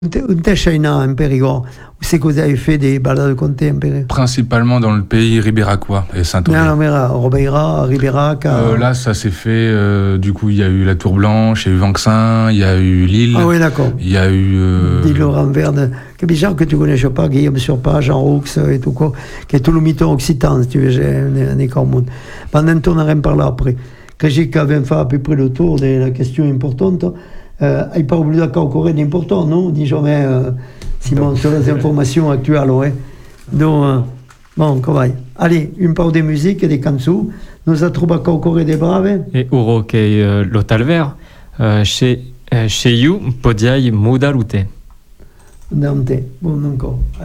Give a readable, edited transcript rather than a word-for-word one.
Un te China en Périgord, où c'est que vous avez fait des balades comté en Périgord? Principalement dans le pays ribéracois et Saint-Omer. Non, mais Robeira, Ribérac. Là, ça s'est fait. Du coup, il y a eu la Tour Blanche, il y a eu Vanxin, il y a eu Lille. Ah oui, d'accord. Il y a eu. L'île Verde. Que bizarre que tu ne connaisses pas, Guillaume Surpage, Jean Roux et tout quoi, qui est tout le mytho occitan, si tu veux, j'ai un écart monde. Pendant qu'on en parler après. Quand j'ai qu'avait fait à peu près le tour de la question importante, il parle d'accord encore d'important, non? Dis jamais, Simon, sur les informations actuelles, ouais. Donc, bon, comment? Allez, une part des musiques et des canzons. Nous a trouvé encore des braves. E uro che l'Otalver, chez You, podiai muda lute. Dante, bon, encore.